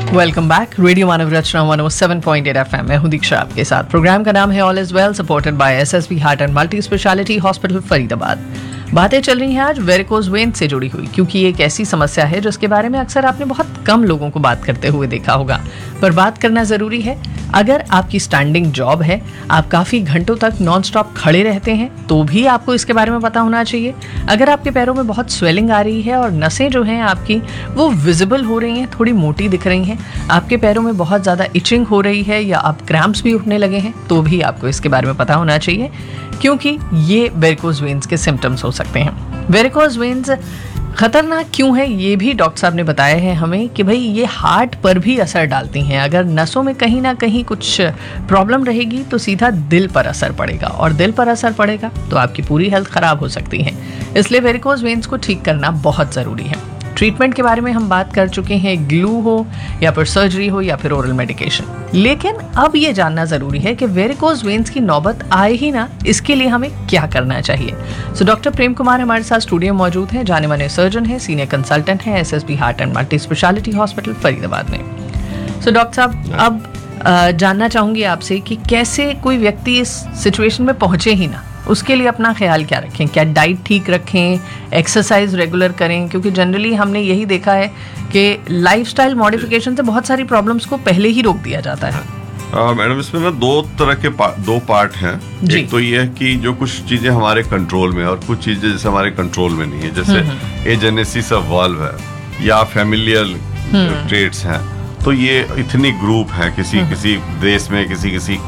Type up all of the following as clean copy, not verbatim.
Welcome back. Radio मानव रचना 107.8 FM में हूं दीक्षा आपके साथ। प्रोग्राम का नाम है all is well, supported by SSB heart and multi speciality hospital Faridabad. बातें चल रही हैं आज वेरिकोज वेन से जुड़ी हुई, क्योंकि ये एक ऐसी समस्या है जिसके बारे में अक्सर आपने बहुत कम लोगों को बात करते हुए देखा होगा, पर बात करना जरूरी है। अगर आपकी स्टैंडिंग जॉब है, आप काफी घंटों तक नॉन स्टॉप खड़े रहते हैं, तो भी आपको इसके बारे में पता होना चाहिए। अगर आपके पैरों में बहुत स्वेलिंग आ रही है और नसें जो हैं आपकी वो विजिबल हो रही हैं, थोड़ी मोटी दिख रही हैं, आपके पैरों में बहुत ज़्यादा इचिंग हो रही है या आप क्रैम्प्स भी उठने लगे हैं, तो भी आपको इसके बारे में पता होना चाहिए, क्योंकि ये वेरिकोज वेन्स के सिम्टम्स हो सकते हैं। वेरिकोज वेन्स खतरनाक क्यों है, ये भी डॉक्टर साहब ने बताया है हमें कि भाई ये हार्ट पर भी असर डालती हैं। अगर नसों में कहीं ना कहीं कुछ प्रॉब्लम रहेगी तो सीधा दिल पर असर पड़ेगा, और दिल पर असर पड़ेगा तो आपकी पूरी हेल्थ खराब हो सकती है। इसलिए वेरिकोज वेन्स को ठीक करना बहुत ज़रूरी है। ट्रीटमेंट के बारे में हम बात कर चुके हैं, ग्लू हो या फिर सर्जरी हो या फिर ओरल मेडिकेशन। लेकिन अब ये जानना जरूरी है कि वेरिकोज वेन्स की नौबत आए ही ना, इसके लिए हमें क्या करना चाहिए। सो डॉक्टर प्रेम कुमार हमारे साथ स्टूडियो में मौजूद हैं, जाने माने सर्जन हैं, सीनियर कंसल्टेंट हैं SSB heart and multi speciality hospital Faridabad में। सो डॉक्टर साहब, अब जानना चाहूंगी आपसे कि कैसे कोई व्यक्ति इस सिचुएशन में पहुंचे ही ना, उसके लिए अपना ख्याल क्या रखें। क्या डाइट ठीक रखें, एक्सरसाइज रेगुलर करें, क्योंकि जनरली हमने यही देखा है कि लाइफस्टाइल मॉडिफिकेशन से बहुत सारी प्रॉब्लम्स को पहले ही रोक दिया जाता है। मैडम, इसमें ना दो तरह के दो पार्ट हैं। एक तो ये है कि जो कुछ चीजें हमारे कंट्रोल में और कुछ चीजें जैसे हमारे कंट्रोल में नहीं है, जैसे एजेनेसिस ऑफ वाल्व है या फैमिलियल ट्रेट्स हैं, तो ये इथनिक ग्रुप है, किसी देश में किसी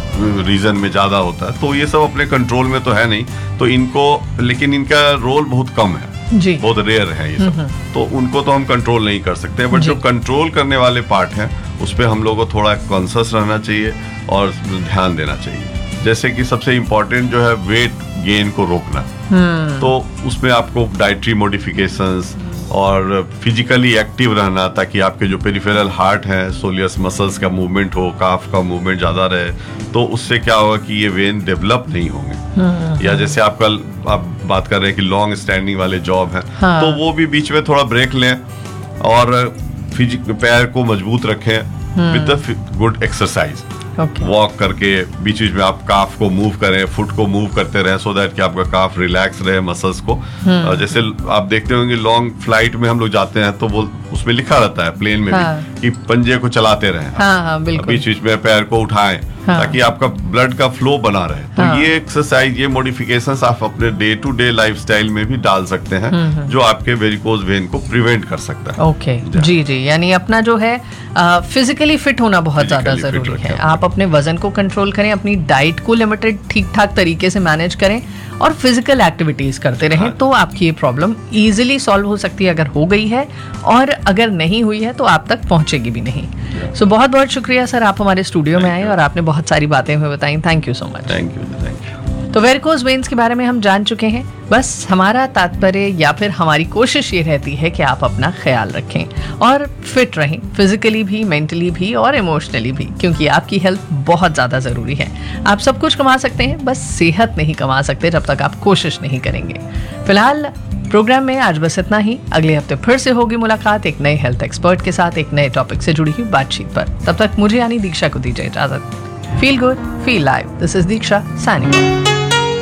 रीजन में ज्यादा होता है, तो ये सब अपने कंट्रोल में तो है नहीं, तो इनको, लेकिन इनका रोल बहुत कम है जी, बहुत रेयर है ये सब, तो उनको तो हम कंट्रोल नहीं कर सकते। बट जो कंट्रोल करने वाले पार्ट हैं उस पर हम लोगों को थोड़ा कॉन्शियस रहना चाहिए और ध्यान देना चाहिए। जैसे कि सबसे इम्पोर्टेंट जो है वेट गेन को रोकना, तो उसमें आपको डाइटरी मॉडिफिकेशंस और फिजिकली एक्टिव रहना, ताकि आपके जो पेरिफेरल हार्ट है, सोलियस मसल्स का मूवमेंट हो, काफ का मूवमेंट ज्यादा रहे, तो उससे क्या होगा कि ये वेन डेवलप नहीं होंगे। या जैसे आप बात कर रहे हैं कि लॉन्ग स्टैंडिंग वाले जॉब है, तो वो भी बीच में थोड़ा ब्रेक लें और पैर को मजबूत रखें with the good exercise. Walk करके बीच बीच में आप काफ को मूव करें, फुट को मूव करते रहें, सो दैट कि आपका काफ रिलैक्स रहे, मसल्स को। जैसे आप देखते होंगे लॉन्ग फ्लाइट में हम लोग जाते हैं तो वो उसमें लिखा रहता है प्लेन में भी कि पंजे को चलाते रहें, बीच बीच में पैर को उठाएं, ताकि आपका ब्लड का फ्लो बना रहे। तो ये एक्सरसाइज, ये मॉडिफिकेशंस आप अपने डे टू डे लाइफस्टाइल में भी डाल सकते हैं, जो आपके वेरिकोज वेन को प्रिवेंट कर सकता है। ओके जी, यानी अपना जो है फिजिकली फिट होना बहुत ज्यादा जरूरी है। आप अपने वजन को कंट्रोल करें, अपनी डाइट को लिमिटेड ठीक ठाक तरीके से मैनेज करें और फिजिकल एक्टिविटीज करते रहें, तो आपकी ये प्रॉब्लम इजीली सॉल्व हो सकती है अगर हो गई है, और अगर नहीं हुई है तो आप तक पहुंचेगी भी नहीं। सो बहुत बहुत शुक्रिया सर, आप हमारे स्टूडियो में आए और आपने बहुत सारी बातें हमें बताई। Thank you so much. Thank you. तो वेरिकोज वेन्स के बारे में हम जान चुके हैं। बस हमारा तात्पर्य या फिर हमारी कोशिश ये रहती है कि आप अपना ख्याल रखें और फिट रहें, फिजिकली भी, मेंटली भी और इमोशनली भी, क्योंकि आपकी हेल्थ बहुत ज़्यादा ज़रूरी है। आप सब कुछ कमा सकते हैं, बस सेहत नहीं कमा सकते जब तक आप कोशिश नहीं करेंगे। फिलहाल प्रोग्राम में आज बस इतना ही। अगले हफ्ते फिर से होगी मुलाकात एक नए हेल्थ एक्सपर्ट के साथ, एक नए टॉपिक से जुड़ी हुई बातचीत पर। तब तक मुझे यानी दीक्षा को दीजिए इजाजत। Feel good, feel live. This is Diksha signing off.